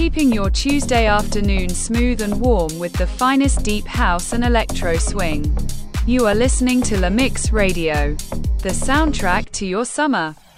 keeping your Tuesday afternoon smooth and warm with the finest deep house and electro swing. You are listening to La Mix Radio, the soundtrack to your summer.